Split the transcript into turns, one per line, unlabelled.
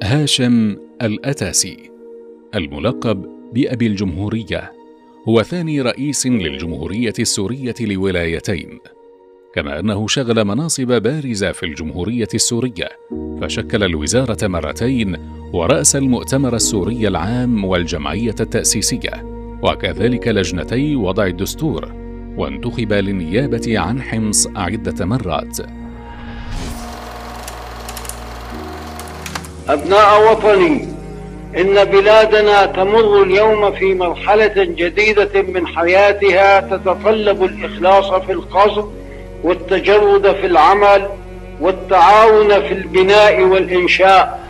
هاشم الأتاسي، الملقب بأبي الجمهورية، هو ثاني رئيس للجمهورية السورية لولايتين، كما أنه شغل مناصب بارزة في الجمهورية السورية، فشكل الوزارة مرتين ورأس المؤتمر السوري العام والجمعية التأسيسية، وكذلك لجنتي وضع الدستور، وانتخب للنيابة عن حمص عدة مرات.
أبناء وطني، إن بلادنا تمر اليوم في مرحلة جديدة من حياتها تتطلب الإخلاص في القصد والتجرد في العمل والتعاون في البناء والإنشاء.